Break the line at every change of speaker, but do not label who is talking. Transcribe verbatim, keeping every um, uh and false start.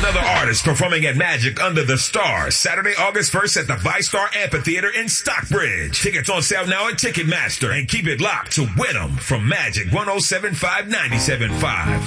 Another artist performing at Magic Under the Stars, Saturday, August first at the ViStar Amphitheater in Stockbridge. Tickets on sale now at Ticketmaster, and keep it locked to Win 'em from Magic one oh seven point five, ninety-seven point five.